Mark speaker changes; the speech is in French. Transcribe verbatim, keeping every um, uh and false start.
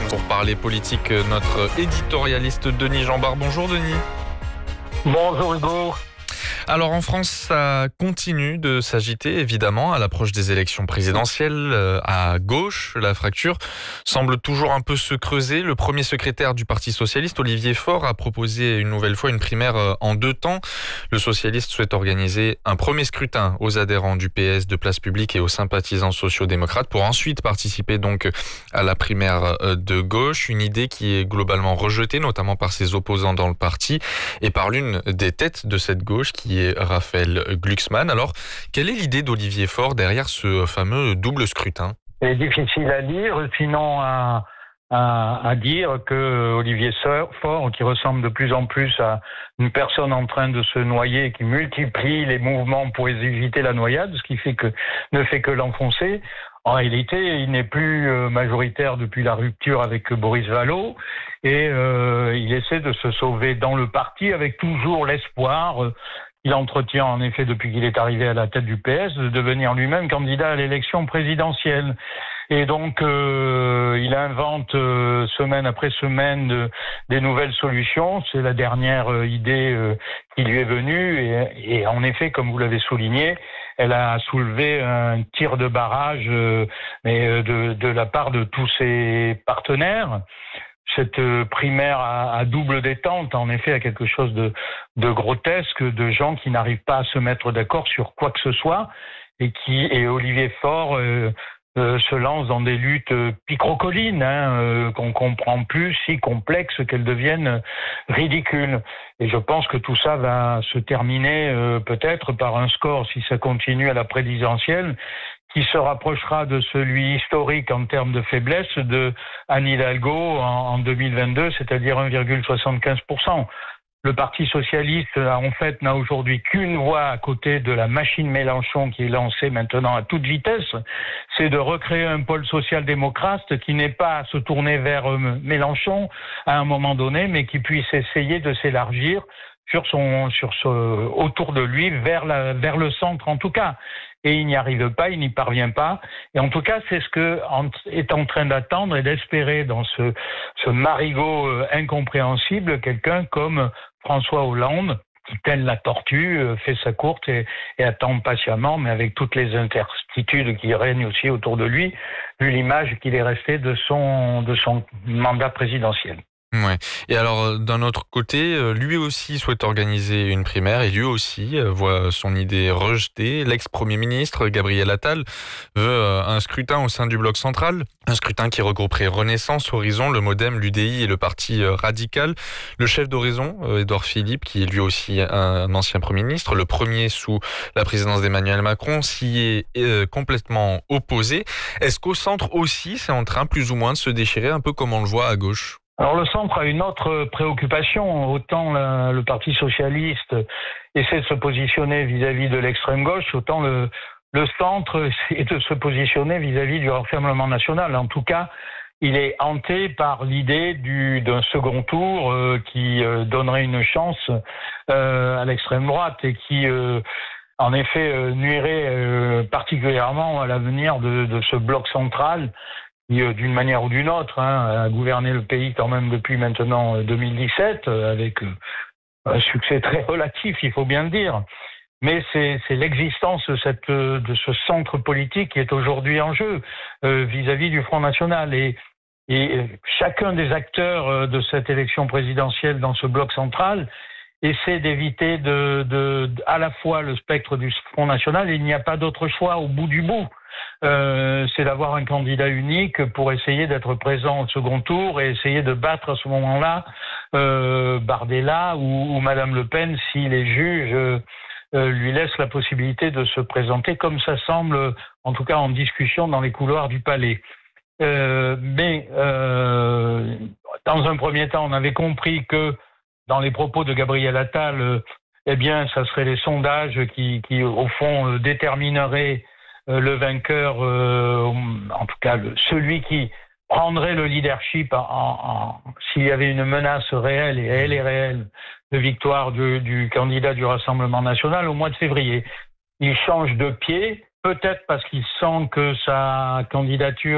Speaker 1: Pour parler politique, notre éditorialiste Denis Jambard. Bonjour Denis.
Speaker 2: Bonjour Hugo.
Speaker 1: Alors en France, ça continue de s'agiter évidemment à l'approche des élections présidentielles. À gauche, la fracture semble toujours un peu se creuser. Le premier secrétaire du Parti socialiste, Olivier Faure, a proposé une nouvelle fois une primaire en deux temps. Le socialiste souhaite organiser un premier scrutin aux adhérents du P S de Place Publique et aux sympathisants sociaux-démocrates pour ensuite participer donc à la primaire de gauche. Une idée qui est globalement rejetée, notamment par ses opposants dans le parti et par l'une des têtes de cette gauche qui est Raphaël Glucksmann. Alors, quelle est l'idée d'Olivier Faure derrière ce fameux double scrutin ?
Speaker 2: C'est difficile à dire, sinon à, à, à dire que Olivier Faure, qui ressemble de plus en plus à une personne en train de se noyer, qui multiplie les mouvements pour éviter la noyade, ce qui fait que ne fait que l'enfoncer. En réalité, il n'est plus majoritaire depuis la rupture avec Boris Vallaud et euh, il essaie de se sauver dans le parti avec toujours l'espoir euh, qu'il entretient en effet depuis qu'il est arrivé à la tête du P S de devenir lui-même candidat à l'élection présidentielle. Et donc, euh, il invente euh, semaine après semaine de, des nouvelles solutions. C'est la dernière euh, idée euh, qui lui est venue. Et, et en effet, comme vous l'avez souligné, elle a soulevé un tir de barrage euh, mais euh, de, de la part de tous ses partenaires. Cette primaire à, à double détente, en effet, a quelque chose de, de grotesque, de gens qui n'arrivent pas à se mettre d'accord sur quoi que ce soit, et qui et Olivier Faure euh, euh, se lance dans des luttes picrocolines, hein, euh, qu'on comprend plus, si complexes qu'elles deviennent ridicules. Et je pense que tout ça va se terminer euh, peut-être par un score, si ça continue à la présidentielle, qui se rapprochera de celui historique en termes de faiblesse de Anne Hidalgo en, en deux mille vingt-deux, c'est-à-dire un virgule soixante-quinze pour cent. Le Parti socialiste, en fait, n'a aujourd'hui qu'une voie à côté de la machine Mélenchon qui est lancée maintenant à toute vitesse, c'est de recréer un pôle social-démocrate qui n'est pas à se tourner vers Mélenchon à un moment donné, mais qui puisse essayer de s'élargir sur son, sur ce, autour de lui, vers la, vers le centre en tout cas. Et il n'y arrive pas, il n'y parvient pas. Et en tout cas, c'est ce que est en train d'attendre et d'espérer dans ce, ce marigot incompréhensible, quelqu'un comme François Hollande, qui, tel la tortue, fait sa course et, et attend patiemment, mais avec toutes les incertitudes qui règnent aussi autour de lui, vu l'image qu'il est resté de son, de son mandat présidentiel.
Speaker 1: Ouais. Et alors, d'un autre côté, lui aussi souhaite organiser une primaire et lui aussi voit son idée rejetée. L'ex-premier ministre, Gabriel Attal, veut un scrutin au sein du bloc central. Un scrutin qui regrouperait Renaissance, Horizon, le Modem, l'U D I et le Parti radical. Le chef d'Horizon, Édouard Philippe, qui est lui aussi un ancien premier ministre, le premier sous la présidence d'Emmanuel Macron, s'y est complètement opposé. Est-ce qu'au centre aussi, c'est en train plus ou moins de se déchirer, un peu comme on le voit à gauche ?
Speaker 2: Alors le centre a une autre préoccupation, autant la, le Parti socialiste essaie de se positionner vis-à-vis de l'extrême gauche, autant le, le centre essaie de se positionner vis-à-vis du Rassemblement national. En tout cas, il est hanté par l'idée du, d'un second tour euh, qui euh, donnerait une chance euh, à l'extrême droite et qui... Euh, en effet, euh, nuirait euh, particulièrement à l'avenir de, de ce bloc central qui, euh, d'une manière ou d'une autre, hein, a gouverné le pays quand même depuis maintenant deux mille dix-sept, euh, avec euh, un succès très relatif, il faut bien le dire. Mais c'est, c'est l'existence de, cette, de ce centre politique qui est aujourd'hui en jeu euh, vis-à-vis du Front National. Et, et chacun des acteurs de cette élection présidentielle dans ce bloc central essaie d'éviter de, de, de, à la fois le spectre du Front National, et il n'y a pas d'autre choix au bout du bout. Euh, c'est d'avoir un candidat unique pour essayer d'être présent au second tour et essayer de battre à ce moment-là euh, Bardella ou, ou Madame Le Pen si les juges euh, euh, lui laissent la possibilité de se présenter comme ça semble, en tout cas en discussion dans les couloirs du palais. Euh, mais euh, dans un premier temps, on avait compris que dans les propos de Gabriel Attal, euh, eh bien, ça serait les sondages qui, qui au fond, euh, détermineraient euh, le vainqueur, euh, en tout cas le, celui qui prendrait le leadership en, en, s'il y avait une menace réelle, et elle est réelle, de victoire du, du candidat du Rassemblement national au mois de février. Il change de pied, peut-être parce qu'il sent que sa candidature